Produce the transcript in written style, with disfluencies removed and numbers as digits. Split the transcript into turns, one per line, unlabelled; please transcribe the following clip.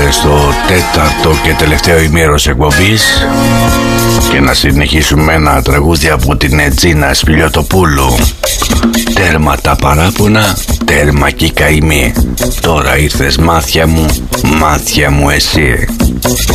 στο τέταρτο και τελευταίο ημέρος εκπομπής και να συνεχίσουμε ένα τραγούδι από την Ετζίνα Σπηλιωτοπούλου. Τέρμα τα παράπονα, τέρμα και η καημή. Τώρα ήρθες μάτια μου εσύ.